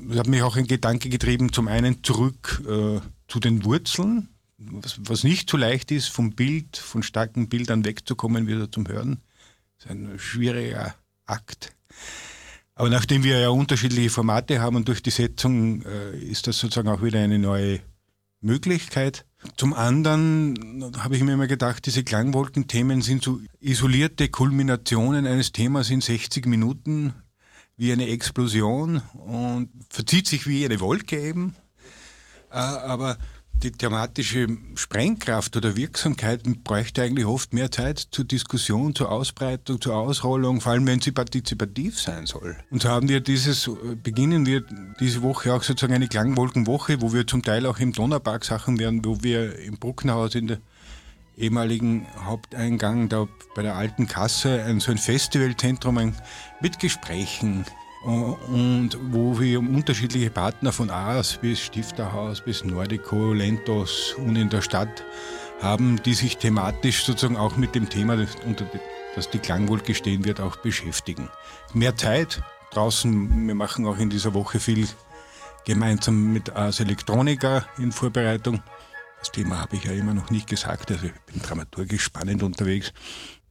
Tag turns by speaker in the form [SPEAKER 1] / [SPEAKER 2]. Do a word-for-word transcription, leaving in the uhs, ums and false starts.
[SPEAKER 1] Es hat mich auch ein Gedanke getrieben, zum einen zurück äh, zu den Wurzeln, was, was nicht so leicht ist, vom Bild, von starken Bildern wegzukommen, wieder zum Hören. Das ist ein schwieriger Akt. Aber nachdem wir ja unterschiedliche Formate haben und durch die Setzung äh, ist das sozusagen auch wieder eine neue Möglichkeit. Zum anderen habe ich mir immer gedacht, diese Klangwolkenthemen sind so isolierte Kulminationen eines Themas in sechzig Minuten, wie eine Explosion und verzieht sich wie eine Wolke eben. Äh, aber die thematische Sprengkraft oder Wirksamkeit bräuchte eigentlich oft mehr Zeit zur Diskussion, zur Ausbreitung, zur Ausrollung, vor allem wenn sie partizipativ sein soll. Und so haben wir dieses, beginnen wir diese Woche auch sozusagen eine Klangwolkenwoche, wo wir zum Teil auch im Donaupark Sachen werden, wo wir im Brucknerhaus in der ehemaligen Haupteingang da bei der alten Kasse ein, so ein Festivalzentrum ein, mit Gesprächen und wo wir unterschiedliche Partner von Aas bis Stifterhaus bis Nordico, Lentos und in der Stadt haben, die sich thematisch sozusagen auch mit dem Thema, das, unter das die Klangwolke stehen wird, auch beschäftigen. Mehr Zeit draußen, wir machen auch in dieser Woche viel gemeinsam mit Ars Electronica in Vorbereitung. Das Thema habe ich ja immer noch nicht gesagt, also ich bin dramaturgisch spannend unterwegs.